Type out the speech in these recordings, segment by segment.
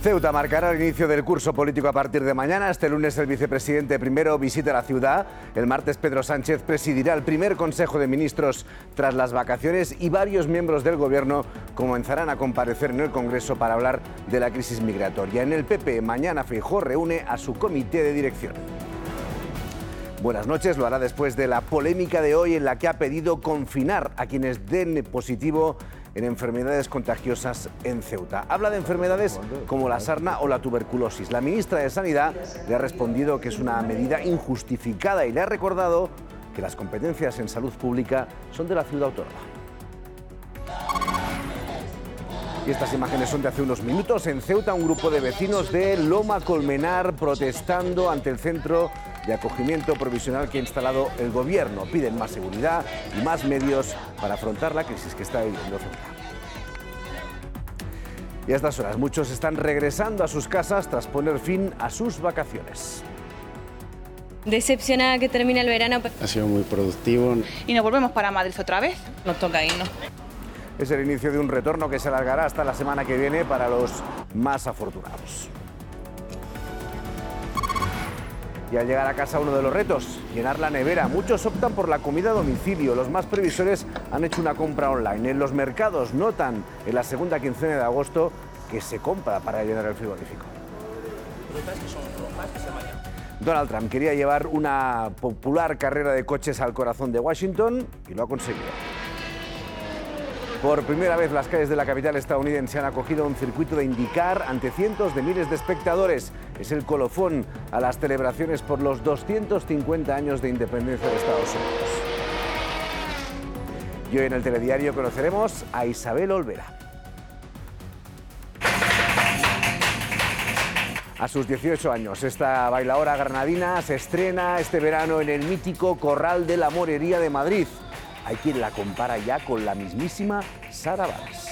Ceuta marcará el inicio del curso político a partir de mañana. Este lunes el vicepresidente primero visita la ciudad. El martes Pedro Sánchez presidirá el primer Consejo de Ministros tras las vacaciones y varios miembros del Gobierno comenzarán a comparecer en el Congreso para hablar de la crisis migratoria. En el PP mañana Feijóo reúne a su comité de dirección. Buenas noches, lo hará después de la polémica de hoy en la que ha pedido confinar a quienes den positivo en enfermedades contagiosas en Ceuta. Habla de enfermedades como la sarna o la tuberculosis. La ministra de Sanidad le ha respondido que es una medida injustificada y le ha recordado que las competencias en salud pública son de la ciudad autónoma. Y estas imágenes son de hace unos minutos. En Ceuta, un grupo de vecinos de Loma Colmenar protestando ante el centro de acogimiento provisional que ha instalado el Gobierno. Piden más seguridad y más medios para afrontar la crisis que está viviendo Ceuta. Y a estas horas muchos están regresando a sus casas tras poner fin a sus vacaciones. Decepcionada que termina el verano. Ha sido muy productivo. Y nos volvemos para Madrid otra vez. Nos toca irnos. Es el inicio de un retorno que se alargará hasta la semana que viene para los más afortunados. Y al llegar a casa, uno de los retos, llenar la nevera. Muchos optan por la comida a domicilio. Los más previsores han hecho una compra online. En los mercados notan en la segunda quincena de agosto que se compra para llenar el frigorífico. Donald Trump quería llevar una popular carrera de coches al corazón de Washington y lo ha conseguido. Por primera vez las calles de la capital estadounidense han acogido un circuito de IndyCar ante cientos de miles de espectadores. Es el colofón a las celebraciones por los 250 años de independencia de Estados Unidos. Y hoy en el telediario conoceremos a Isabel Olvera. A sus 18 años, esta bailaora granadina se estrena este verano en el mítico Corral de la Morería de Madrid. Hay quien la compara ya con la mismísima Sara Valls.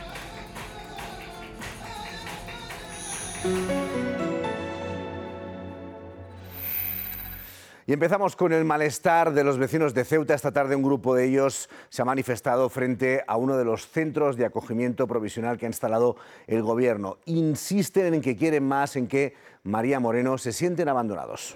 Y empezamos con el malestar de los vecinos de Ceuta. Esta tarde un grupo de ellos se ha manifestado frente a uno de los centros de acogimiento provisional que ha instalado el Gobierno. Insisten en que quieren más, en que María Moreno se sienten abandonados.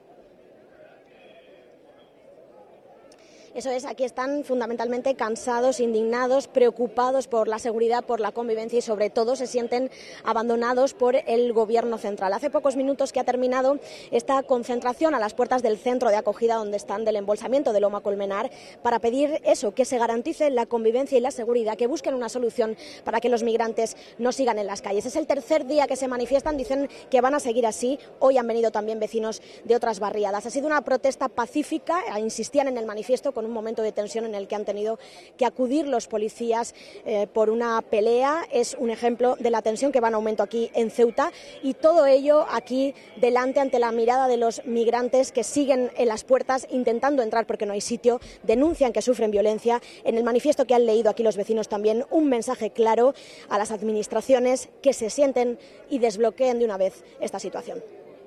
Eso es, aquí están fundamentalmente cansados, indignados, preocupados por la seguridad, por la convivencia y sobre todo se sienten abandonados por el Gobierno central. Hace pocos minutos que ha terminado esta concentración a las puertas del centro de acogida donde están del embolsamiento de Loma Colmenar para pedir eso, que se garantice la convivencia y la seguridad, que busquen una solución para que los migrantes no sigan en las calles. Es el tercer día que se manifiestan, dicen que van a seguir así. Hoy han venido también vecinos de otras barriadas. Ha sido una protesta pacífica, insistían en el manifiesto, con un momento de tensión en el que han tenido que acudir los policías por una pelea. Es un ejemplo de la tensión que va en aumento aquí en Ceuta y todo ello aquí delante ante la mirada de los migrantes que siguen en las puertas intentando entrar porque no hay sitio, denuncian que sufren violencia. En el manifiesto que han leído aquí los vecinos también un mensaje claro a las administraciones que se sienten y desbloqueen de una vez esta situación.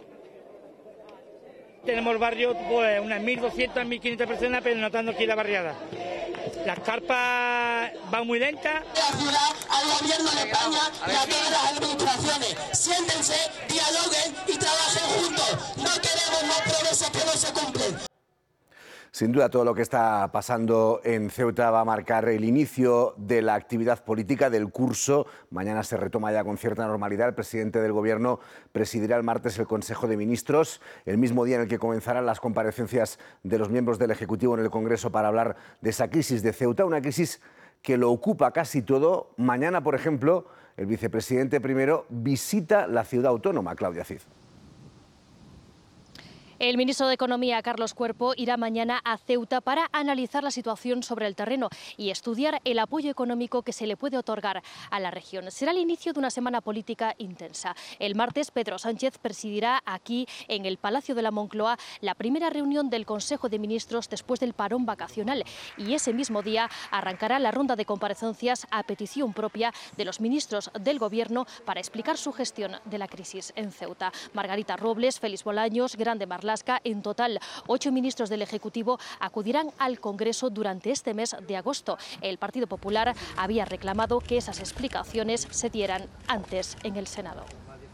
Tenemos barrio, pues unas 1.200, 1.500 personas notando aquí la barriada. Las carpas van muy lentas. La ciudad, al Gobierno de España y a todas las administraciones. Siéntense, dialoguen y trabajen juntos. No queremos más promesas que no se cumplen. Sin duda, todo lo que está pasando en Ceuta va a marcar el inicio de la actividad política del curso. Mañana se retoma ya con cierta normalidad. El presidente del Gobierno presidirá el martes el Consejo de Ministros, el mismo día en el que comenzarán las comparecencias de los miembros del Ejecutivo en el Congreso para hablar de esa crisis de Ceuta, una crisis que lo ocupa casi todo. Mañana, por ejemplo, el vicepresidente primero visita la ciudad autónoma, Claudia Cid. El ministro de Economía, Carlos Cuerpo, irá mañana a Ceuta para analizar la situación sobre el terreno y estudiar el apoyo económico que se le puede otorgar a la región. Será el inicio de una semana política intensa. El martes, Pedro Sánchez presidirá aquí, en el Palacio de la Moncloa, la primera reunión del Consejo de Ministros después del parón vacacional. Y ese mismo día arrancará la ronda de comparecencias a petición propia de los ministros del Gobierno para explicar su gestión de la crisis en Ceuta. Margarita Robles, Félix Bolaños, Grande Marlasca. En total, 8 ministros del Ejecutivo acudirán al Congreso durante este mes de agosto. El Partido Popular había reclamado que esas explicaciones se dieran antes en el Senado.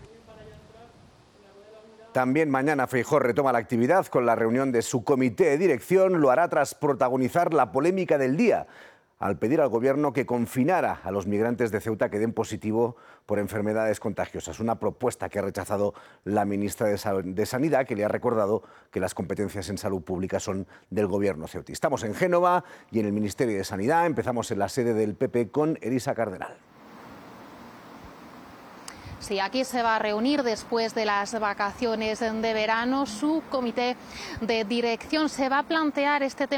También mañana Feijóo retoma la actividad con la reunión de su comité de dirección. Lo hará tras protagonizar la polémica del día, al pedir al Gobierno que confinara a los migrantes de Ceuta que den positivo por enfermedades contagiosas. Una propuesta que ha rechazado la ministra de Sanidad, que le ha recordado que las competencias en salud pública son del Gobierno ceutí. Estamos en Génova y en el Ministerio de Sanidad. Empezamos en la sede del PP con Elisa Cardenal. Sí, aquí se va a reunir después de las vacaciones de verano su comité de dirección. Se va a plantear este tema